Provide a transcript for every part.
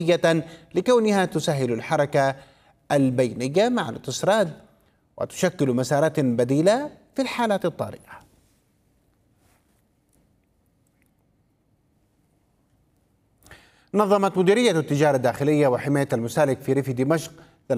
لكونها تسهل الحركة البينية مع الاوتوستراد وتشكل مسارات بديلة في الحالات الطارئة. نظمت مديرية التجارة الداخلية وحماية المسالك في ريف دمشق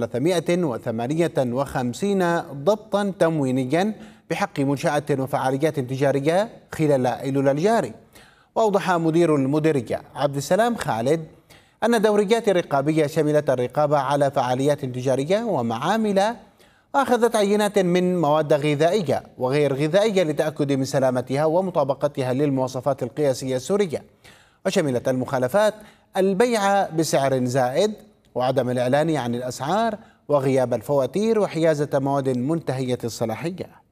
358 ضبطا تموينيا بحق منشآت وفعاليات تجارية خلال أيلول الجاري. وأوضح مدير المديرية عبد السلام خالد أن دوريات رقابية شملت الرقابة على فعاليات تجارية ومعامل، وأخذت عينات من مواد غذائية وغير غذائية للتأكد من سلامتها ومطابقتها للمواصفات القياسية السورية. وشملت المخالفات البيع بسعر زائد وعدم الإعلان عن الأسعار وغياب الفواتير وحيازة مواد منتهية الصلاحية.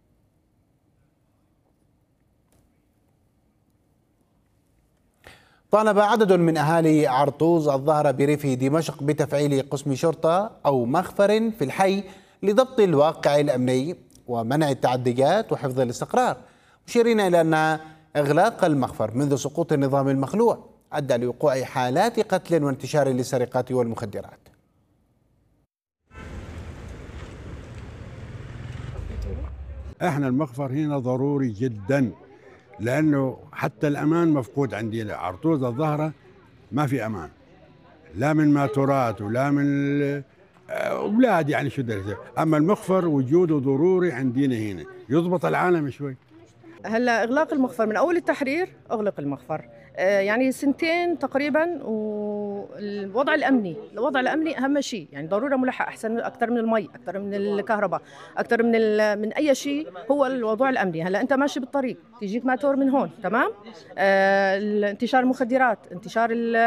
طالب عدد من أهالي عرطوز الظاهرة بريف دمشق بتفعيل قسم شرطة أو مخفر في الحي لضبط الواقع الأمني ومنع التعديات وحفظ الاستقرار، مشيرين إلى أن إغلاق المخفر منذ سقوط النظام المخلوع أدى لوقوع حالات قتل وانتشار للسرقات والمخدرات. احنا المخفر هنا ضروري جدا، لانه حتى الامان مفقود عندنا. عرطوز الظهره ما في امان، لا من ماتورات ولا من اولاد، يعني شو درجة. اما المخفر وجوده ضروري عندنا هنا، يضبط العالم شوي. هلا اغلاق المخفر من اول التحرير اغلق المخفر، يعني سنتين تقريبا، والوضع الامني اهم شيء، يعني ضروره ملحق احسن اكثر من المي، اكثر من الكهرباء، اكثر من اي شيء. هو الوضع الامني. هلا انت ماشي بالطريق تيجيك ماتور من هون، تمام، انتشار المخدرات، انتشار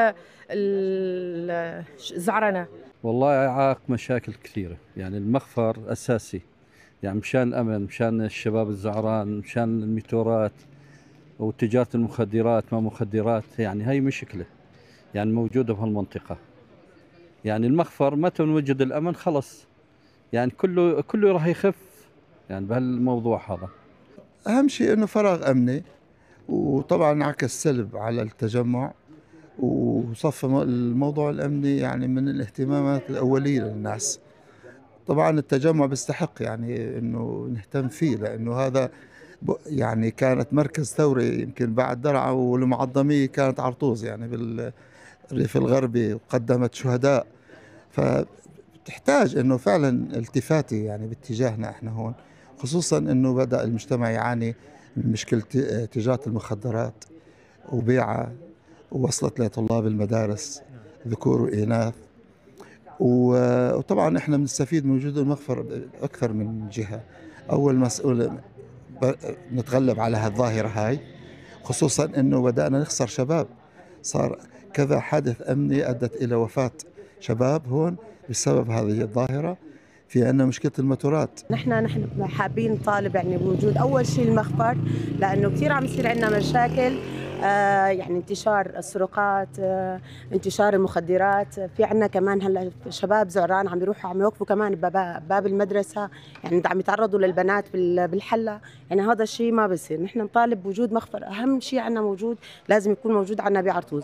الزعرنه. والله يعاق مشاكل كثيره، يعني المخفر اساسي، يعني مشان الأمن، مشان الشباب الزعران، مشان الميتورات وتجارة المخدرات ما مخدرات، يعني هاي مشكلة يعني موجودة في هالمنطقة. يعني المخفر متى نوجد الأمن خلص، يعني كله راح يخف يعني بهالموضوع هذا. أهم شيء إنه فراغ أمني، وطبعا انعكس سلب على التجمع، وصف الموضوع الأمني يعني من الاهتمامات الأولية للناس. طبعا التجمع بيستحق يعني انه نهتم فيه، لانه هذا يعني كانت مركز ثوري، يمكن بعد درعا والمعظمية كانت عرطوز يعني بالريف الغربي، وقدمت شهداء. فتحتاج انه فعلا التفاتة يعني باتجاهنا احنا هون، خصوصا انه بدأ المجتمع يعاني من مشكلة تجارة المخدرات وبيعها، ووصلت لطلاب المدارس ذكور وإناث. وطبعا احنا بنستفيد من وجود المخفر اكثر من جهه. اول مسؤول نتغلب على هالظاهره هاي، خصوصا انه بدانا نخسر شباب. صار كذا حادث امني ادت الى وفاه شباب هون بسبب هذه الظاهره. في عندنا مشكله الموتورات. نحن حابين نطالب يعني بوجود اول شيء المخفر، لانه كثير عم يصير عندنا مشاكل، يعني انتشار السرقات، انتشار المخدرات. في عندنا كمان هلا شباب زعران عم يروحوا عم يوقفوا كمان باب المدرسه، يعني عم يتعرضوا للبنات بالحله. يعني هذا الشيء ما بصير. نحن نطالب بوجود مخفر، اهم شيء عندنا موجود، لازم يكون موجود عندنا بعرطوز.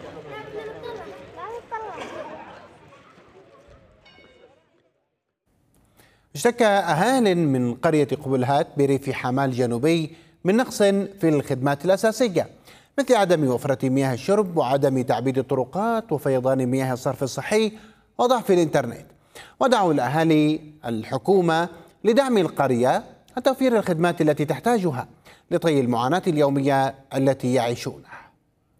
اشتكى أهال من قرية قبلهات بريف حمال جنوبي من نقص في الخدمات الأساسية، مثل عدم وفرة مياه الشرب وعدم تعبيد الطرقات وفيضان مياه الصرف الصحي وضعف الإنترنت. ودعوا الأهالي الحكومة لدعم القرية وتوفير الخدمات التي تحتاجها لطي المعاناة اليومية التي يعيشونها.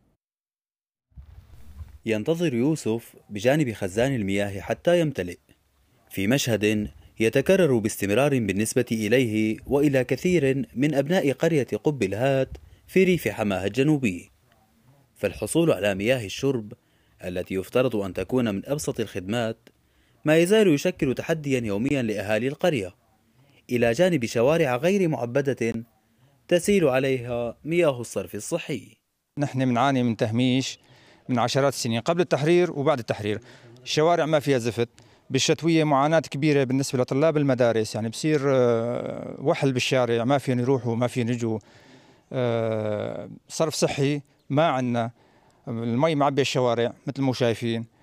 ينتظر يوسف بجانب خزان المياه حتى يمتلئ، في مشهد يتكرر باستمرار بالنسبة إليه وإلى كثير من أبناء قرية قبلهات في ريف حماه الجنوبي. فالحصول على مياه الشرب التي يفترض أن تكون من أبسط الخدمات ما يزال يشكل تحديا يوميا لأهالي القرية، إلى جانب شوارع غير معبدة تسيل عليها مياه الصرف الصحي. نحن بنعاني من تهميش من عشرات السنين قبل التحرير وبعد التحرير. الشوارع ما فيها زفت، بالشتوية معاناة كبيرة بالنسبة لطلاب المدارس، يعني بصير وحل بالشارع، ما فين يروحوا ما فين يجوا. صرف صحي ما عندنا، المي معبي الشوارع مثل ما شايفين.